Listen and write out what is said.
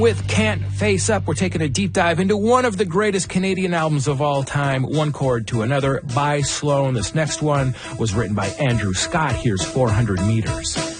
With Can't Face Up, we're taking a deep dive into one of the greatest Canadian albums of all time, One Chord to Another by Sloan. This next one was written by Andrew Scott. Here's 400 Meters.